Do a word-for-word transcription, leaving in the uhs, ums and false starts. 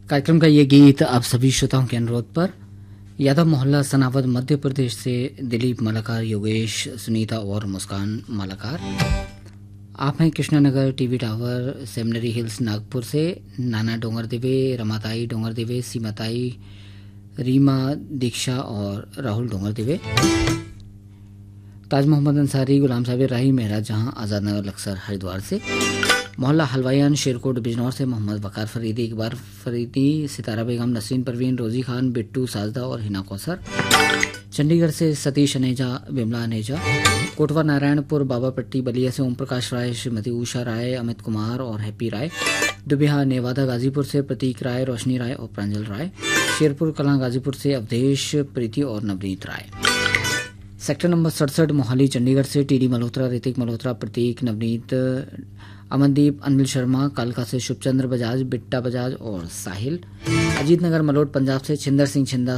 कार्यक्रम का ये गीत आप सभी श्रोताओं के अनुरोध पर यादव मोहल्ला सनावद मध्य प्रदेश से दिलीप मालाकार, योगेश, सुनीता और मुस्कान मालाकार। आप हैं Krishnanagar TV tower, seminary hills Nagpur से नाना डोंगर देवे, रमाताई डोंगर देवे, सीमाताई, रीमा दीक्षा और राहुल डोंगर देवे। ताज मोहम्मद अंसारी, गुलाम साबिर राही, मेहराज जहां, आज़ाद नगर लक्सर हरिद्वार से। मोहल्ला हलवाईयान शेरकोट बिजनौर से मोहम्मद वकार फरीदी, इकबार फरीदी, सितारा बेगम, नसरीन परवीन, रोजी खान, बिट्टू साजदा और हिना कौसर। चंडीगढ़ से सतीश अनेजा, बिमला अनेजा। कोटवा नारायणपुर बाबापट्टी बलिया से ओम प्रकाश राय, श्रीमती उषा राय, अमित कुमार और हैप्पी राय। दुबिहा नेवादा गाजीपुर से प्रतीक राय, रोशनी राय और प्रांजल राय। शेरपुर कलां गाजीपुर से अवधेश, प्रीति और नवनीत राय। सेक्टर नंबर सड़सठ मोहाली चंडीगढ़ से टीडी मल्होत्रा, ऋतिक मल्होत्रा, प्रतीक, नवनीत, अमनदीप, अनिल शर्मा। कालका से शुभचंद्र बजाज, बिट्टा बजाज और साहिल। अजीत नगर मलोट पंजाब से छिंदर सिंह छिंदा,